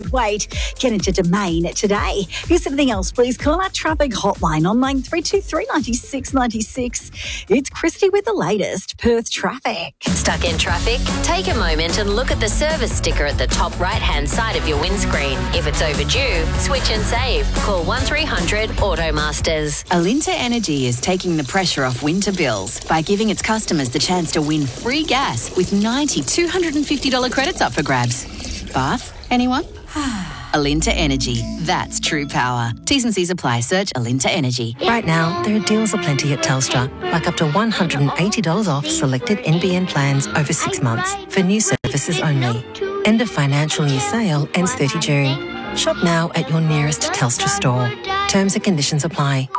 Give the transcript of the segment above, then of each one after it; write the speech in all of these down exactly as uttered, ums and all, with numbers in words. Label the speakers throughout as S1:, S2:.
S1: can't wait. Get into Domain today. If there's anything else, please call our traffic hotline on nine three two three, nine six nine six. It's Christy with the latest Perth traffic.
S2: Stuck in traffic? Take a moment and look at the service sticker at the top right-hand side of your windscreen. If it's overdue, switch and save. Call one three hundred Automasters.
S3: Alinta Energy is taking the pressure off winter bills by giving its customers the chance to win free gas with ninety two hundred fifty dollars credits up for grabs. Bath? Anyone? Alinta Energy. That's true power. T's and C's apply. Search Alinta Energy.
S4: Right now, there are deals aplenty at Telstra, like up to one hundred eighty dollars off selected N B N plans over six months for new services only. End of financial year sale ends thirtieth of June. Shop now at your nearest Telstra store. Terms and conditions apply.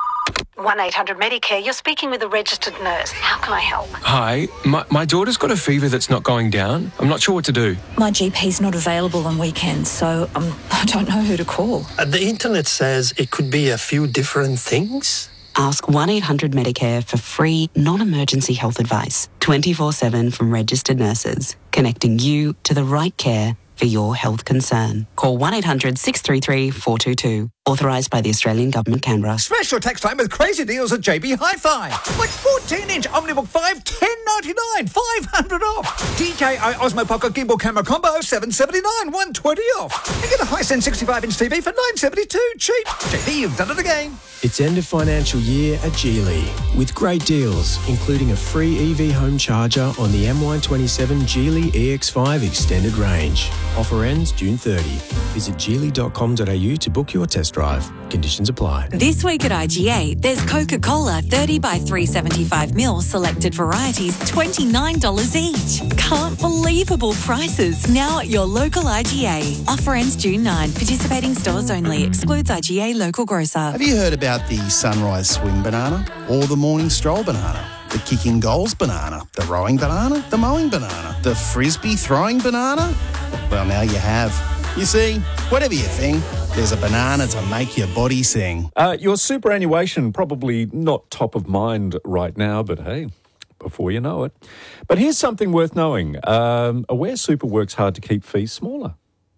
S5: one eight hundred Medicare, you're speaking with a registered nurse. How can I help?
S6: Hi, my, my daughter's got a fever that's not going down. I'm not sure what to do.
S7: My G P's not available on weekends, so um, I don't know who to call.
S8: Uh, the internet says it could be a few different things.
S9: Ask one eight hundred Medicare for free, non-emergency health advice, twenty-four seven from registered nurses, connecting you to the right care for your health concern. Call one eight hundred six three three four two two. Authorised by the Australian Government, Canberra.
S10: Smash your tax time with crazy deals at J B Hi-Fi. Like fourteen inch Omnibook five, ten ninety-nine, five hundred off. D J I Osmo Pocket Gimbal Camera Combo, seven seventy-nine, one twenty off. And get a Hisense sixty-five inch T V for nine seventy-two, cheap. J B, you've done it again.
S11: It's end of financial year at Geely with great deals, including a free E V home charger on the M Y twenty-seven Geely E X five extended range. Offer ends June thirtieth. Visit geely dot com dot a u to book your test drive. Conditions apply.
S12: This week at I G A, there's Coca-Cola thirty by three seventy-five mil selected varieties, twenty-nine dollars each. Can't believable prices now at your local I G A. Offer ends June ninth. Participating stores only. Excludes I G A local grocer.
S13: Have you heard about the sunrise swim banana or the morning stroll banana? The kicking goals banana, the rowing banana, the mowing banana, the frisbee throwing banana? Well, now you have. You see, whatever you think, there's a banana to make your body sing.
S14: Uh, your superannuation probably not top of mind right now, but hey, before you know it. But here's something worth knowing. Um, Aware Super works hard to keep fees smaller.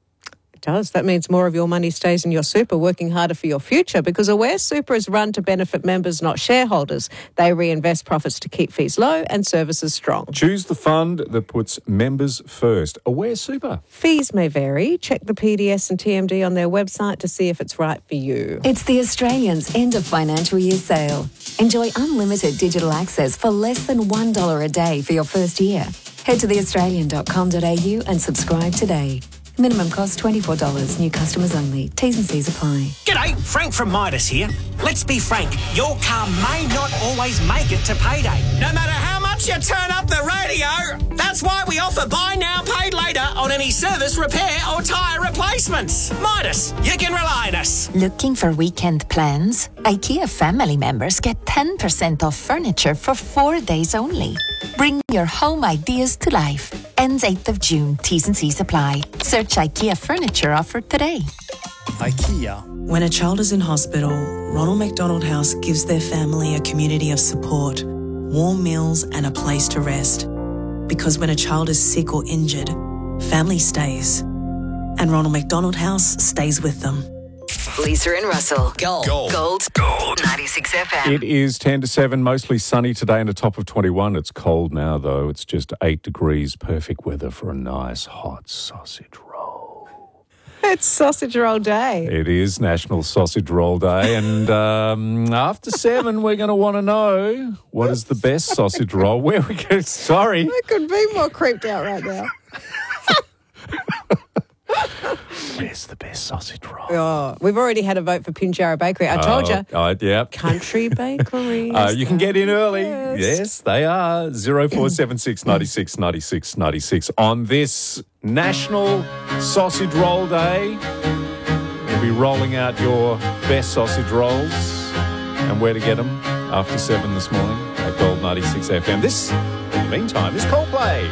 S15: Does. That means more of your money stays in your super, working harder for your future, because Aware Super is run to benefit members, not shareholders. They reinvest profits to keep fees low and services strong.
S14: Choose the fund that puts members first. Aware Super.
S15: Fees may vary. Check the P D S and T M D on their website to see if it's right for you.
S16: It's the Australians' end of financial year sale. Enjoy unlimited digital access for less than one dollar a day for your first year. Head to the australian dot com dot a u and subscribe today. Minimum cost twenty-four dollars. New customers only. T's and C's apply.
S17: G'day, Frank from Midas here. Let's be frank, your car may not always make it to payday. No matter how much you turn up the radio, that's why we offer buy now, pay later on any service, repair or tyre replacements. Midas, you can rely on us.
S18: Looking for weekend plans? IKEA family members get ten percent off furniture for four days only. Bring your home ideas to life. Ends eighth of June. T's and C's apply. Search IKEA furniture offer today.
S13: IKEA.
S19: When a child is in hospital, Ronald McDonald House gives their family a community of support, warm meals and a place to rest. Because when a child is sick or injured, family stays. And Ronald McDonald House stays with them.
S2: Lisa and Russell.
S14: Gold.
S2: Gold. Gold. Gold. ninety-six F M.
S14: It is ten to seven, mostly sunny today and a top of twenty-one. It's cold now, though. It's just eight degrees. Perfect weather for a nice hot sausage roll.
S15: It's sausage roll day.
S14: It is National Sausage Roll Day. And um, after seven, we're going to want to know what is the best sausage roll. Where we go? Sorry.
S15: I could be more creeped out right now.
S14: Where's the best sausage roll?
S15: Oh, we've already had a vote for Pinjarra Bakery. I told you.
S14: Oh, uh, yeah.
S15: Country Bakery.
S14: Uh, you can get in early. Yes, they are. zero four seven six, nine six, nine six, nine six. On this National Sausage Roll Day, we'll be rolling out your best sausage rolls and where to get them after seven this morning at Gold ninety-six F M. This, in the meantime, is Coldplay.